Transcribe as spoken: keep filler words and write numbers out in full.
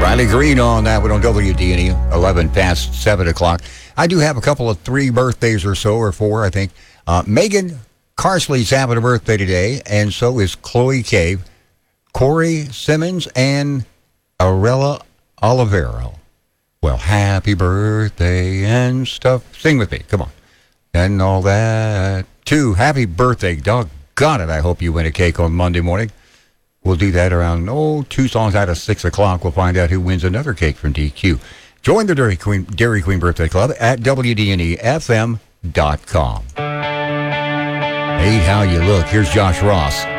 Riley Green on that one on W D N E, eleven past seven o'clock. I do have a couple of three birthdays or so, or four, I think. Uh, Megan Carsley's having a birthday today, and so is Chloe Cave, Corey Simmons, and Arella Olivero. Well, happy birthday and stuff. Sing with me, come on. And all that. Two, happy birthday. Doggone it, I hope you win a cake on Monday morning. We'll do that around, oh, two songs out of six o'clock. We'll find out who wins another cake from D Q. Join the Dairy Queen, Dairy Queen Birthday Club at W D N E F M dot com. Hey, how you look. Here's Josh Ross.